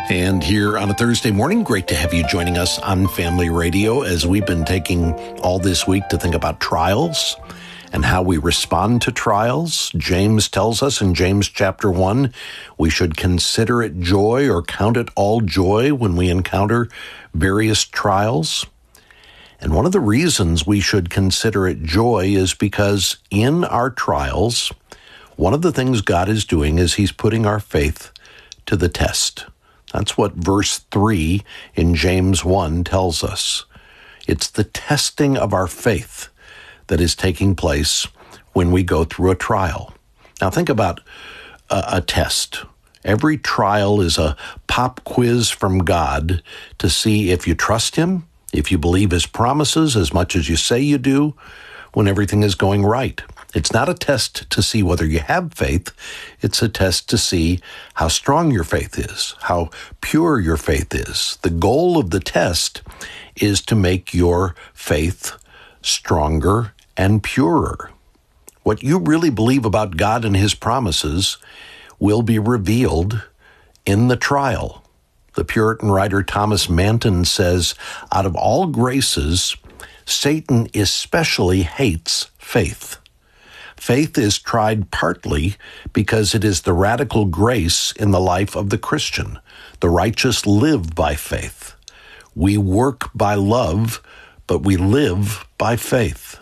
And here on a Thursday morning, great to have you joining us on Family Radio as we've been taking all this week to think about trials and how we respond to trials. James tells us in James chapter 1, we should consider it joy or count it all joy when we encounter various trials. And one of the reasons we should consider it joy is because in our trials, one of the things God is doing is He's putting our faith to the test. That's what verse 3 in James 1 tells us. It's the testing of our faith that is taking place when we go through a trial. Now think about a test. Every trial is a pop quiz from God to see if you trust Him, if you believe His promises as much as you say you do, when everything is going right. It's not a test to see whether you have faith. It's a test to see how strong your faith is, how pure your faith is. The goal of the test is to make your faith stronger and purer. What you really believe about God and His promises will be revealed in the trial. The Puritan writer Thomas Manton says, out of all graces, Satan especially hates faith. Faith is tried partly because it is the radical grace in the life of the Christian. The righteous live by faith. We work by love, but we live by faith.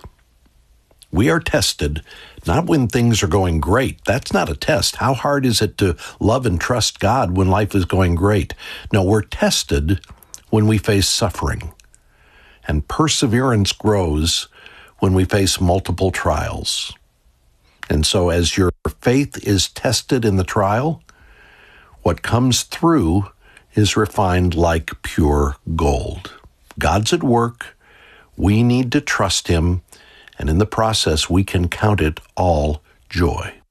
We are tested not when things are going great. That's not a test. How hard is it to love and trust God when life is going great? No, we're tested when we face suffering. And perseverance grows when we face multiple trials. And so as your faith is tested in the trial, what comes through is refined like pure gold. God's at work. We need to trust Him. And in the process, we can count it all joy.